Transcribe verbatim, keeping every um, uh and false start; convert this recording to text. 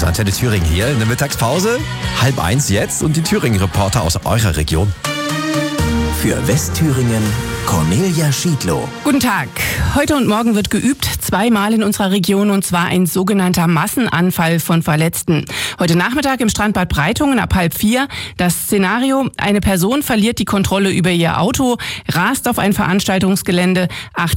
Antenne Thüringen hier. Eine Mittagspause, halb eins jetzt und die Thüringen-Reporter aus eurer Region. Für Westthüringen Cornelia Schiedlow. Guten Tag. Heute und morgen wird geübt, zweimal in unserer Region, und zwar ein sogenannter Massenanfall von Verletzten. Heute Nachmittag im Strandbad Breitungen ab halb vier. Das Szenario: Eine Person verliert die Kontrolle über ihr Auto, rast auf ein Veranstaltungsgelände. Acht